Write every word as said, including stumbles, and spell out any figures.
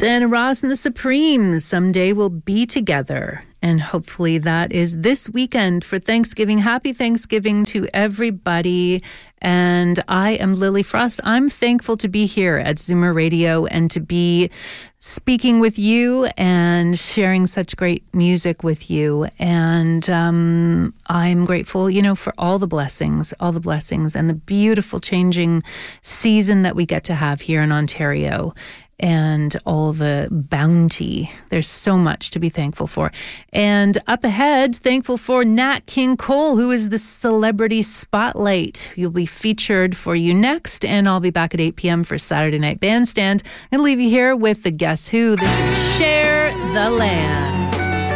Diana Ross and the Supremes, Someday We'll Be Together. And hopefully that is this weekend for Thanksgiving. Happy Thanksgiving to everybody. And I am Lily Frost. I'm thankful to be here at Zoomer Radio and to be speaking with you and sharing such great music with you. And um, I'm grateful, you know, for all the blessings, all the blessings and the beautiful changing season that we get to have here in Ontario. And all the bounty. There's so much to be thankful for. And up ahead, thankful for Nat King Cole, who is the Celebrity Spotlight. He'll be featured for you next, and I'll be back at eight p.m. for Saturday Night Bandstand. I'm going to leave you here with the Guess Who. This is Share the Land.